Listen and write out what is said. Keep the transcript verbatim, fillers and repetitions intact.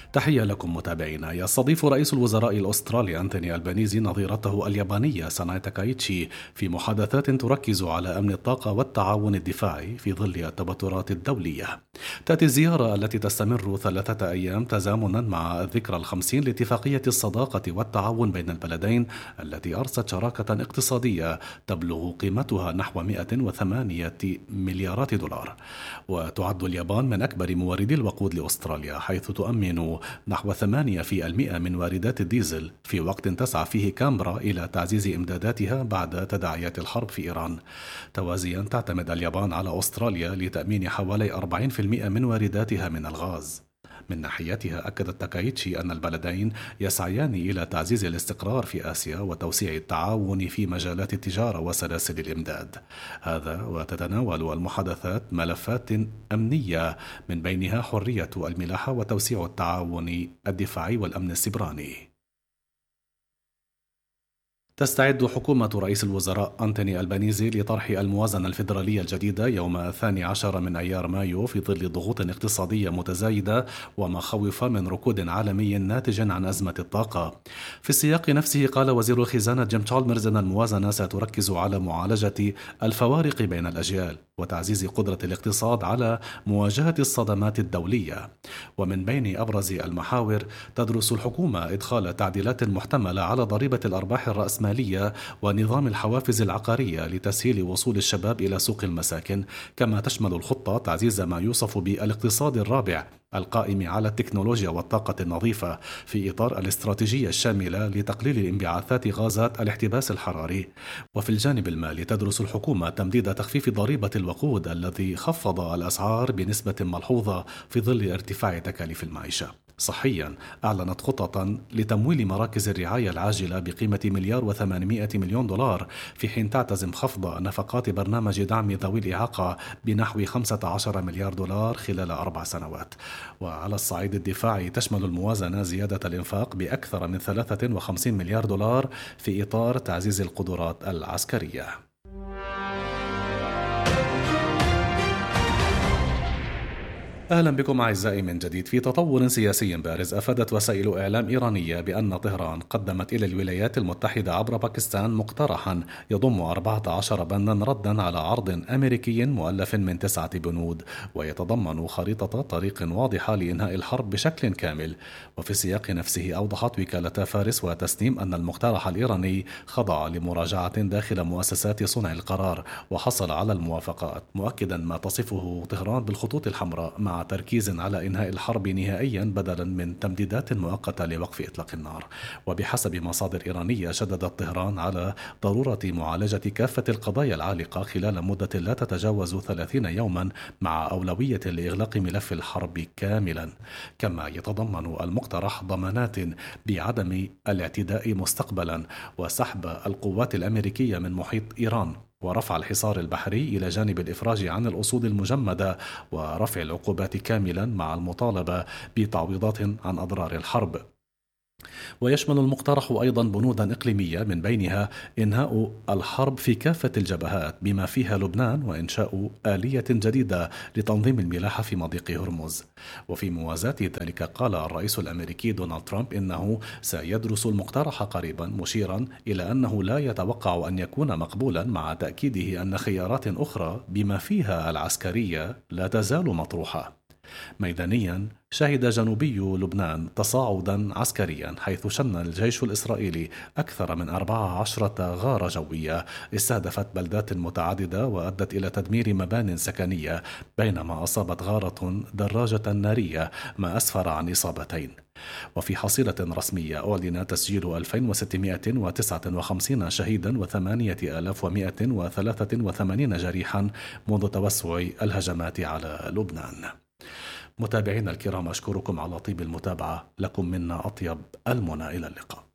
تحية لكم متابعينا. يستضيف رئيس الوزراء الأسترالي أنتوني ألبانيزي نظيرته اليابانية ساناي تاكايتشي في محادثات تركز على أمن الطاقة والتعاون الدفاعي في ظل التوترات الدولية. تأتي الزيارة التي تستمر ثلاثة أيام تزامنا مع الذكرى الخمسين لاتفاقية الصداقة والتعاون بين البلدين التي أرست شراكة اقتصادية تبلغ قيمتها نحو مئة وثمانية مليارات دولار. وتعد اليابان من أكبر موردي الوقود لأستراليا، حيث تؤمن نحو ثمانية بالمئة من واردات الديزل في وقت تسعى فيه كامبرا إلى تعزيز إمداداتها بعد تداعيات الحرب في إيران. توازيا تعتمد اليابان على أستراليا لتأمين حوالي أربعين بالمئة من وارداتها من الغاز. من ناحيتها أكدت تاكايتشي أن البلدين يسعيان إلى تعزيز الاستقرار في آسيا وتوسيع التعاون في مجالات التجارة وسلاسل الإمداد. هذا وتتناول المحادثات ملفات أمنية من بينها حرية الملاحة وتوسيع التعاون الدفاعي والأمن السيبراني. تستعد حكومة رئيس الوزراء أنتوني ألبانيزي لطرح الموازنة الفيدرالية الجديدة يوم الثاني عشر من أيار مايو في ظل ضغوط اقتصادية متزايدة ومخاوف من ركود عالمي ناتج عن أزمة الطاقة. في السياق نفسه قال وزير الخزانة جيم تشالمرز أن الموازنة ستركز على معالجة الفوارق بين الأجيال وتعزيز قدرة الاقتصاد على مواجهة الصدمات الدولية. ومن بين أبرز المحاور تدرس الحكومة إدخال تعديلات محتملة على ضريبة الأرباح الرأسمالية ونظام الحوافز العقارية لتسهيل وصول الشباب إلى سوق المساكن، كما تشمل الخطة تعزيز ما يوصف بالاقتصاد الرابع القائم على التكنولوجيا والطاقة النظيفة في إطار الاستراتيجية الشاملة لتقليل انبعاثات غازات الاحتباس الحراري. وفي الجانب المالي تدرس الحكومة تمديد تخفيف ضريبة الوقود الذي خفض الأسعار بنسبة ملحوظة في ظل ارتفاع تكاليف المعيشة. صحيا أعلنت خطة لتمويل مراكز الرعاية العاجلة بقيمة مليار وثمانمائة مليون دولار، في حين تعتزم خفض نفقات برنامج دعم ذوي الإعاقة بنحو خمسة عشر مليار دولار خلال أربع سنوات. وعلى الصعيد الدفاعي تشمل الموازنة زيادة الإنفاق بأكثر من ثلاثة وخمسين مليار دولار في إطار تعزيز القدرات العسكرية. أهلا بكم أعزائي من جديد. في تطور سياسي بارز، أفادت وسائل إعلام إيرانية بأن طهران قدمت إلى الولايات المتحدة عبر باكستان مقترحا يضم أربعة عشر بندا ردا على عرض أمريكي مؤلف من تسعة بنود، ويتضمن خريطة طريق واضحة لإنهاء الحرب بشكل كامل. وفي السياق نفسه أوضحت وكالة فارس وتسنيم أن المقترح الإيراني خضع لمراجعة داخل مؤسسات صنع القرار وحصل على الموافقات، مؤكدا ما تصفه طهران بالخطوط الحمراء مع تركيز على إنهاء الحرب نهائيا بدلا من تمديدات مؤقتة لوقف إطلاق النار. وبحسب مصادر إيرانية شددت طهران على ضرورة معالجة كافة القضايا العالقة خلال مدة لا تتجاوز ثلاثين يوما، مع أولوية لإغلاق ملف الحرب كاملا. كما يتضمن المقترح ضمانات بعدم الاعتداء مستقبلا وسحب القوات الأمريكية من محيط إيران ورفع الحصار البحري إلى جانب الإفراج عن الأصول المجمدة ورفع العقوبات كاملا، مع المطالبة بتعويضات عن أضرار الحرب. ويشمل المقترح أيضا بنودا إقليمية من بينها إنهاء الحرب في كافة الجبهات بما فيها لبنان، وإنشاء آلية جديدة لتنظيم الملاحة في مضيق هرمز. وفي موازاة ذلك قال الرئيس الأمريكي دونالد ترامب إنه سيدرس المقترح قريبا، مشيرا إلى أنه لا يتوقع أن يكون مقبولا، مع تأكيده أن خيارات أخرى بما فيها العسكرية لا تزال مطروحة. ميدانيا شهد جنوبي لبنان تصاعدا عسكريا، حيث شن الجيش الإسرائيلي أكثر من أربع عشرة غارة جوية استهدفت بلدات متعددة وأدت إلى تدمير مبان سكنية، بينما أصابت غارة دراجة نارية ما أسفر عن إصابتين. وفي حصيلة رسمية أعلن تسجيل ألفين وستمائة وتسعة وخمسين شهيدا وثمانية آلاف ومائة وثلاثة وثمانين جريحا منذ توسع الهجمات على لبنان. متابعينا الكرام، أشكركم على طيب المتابعة. لكم منا أطيب المنى، إلى اللقاء.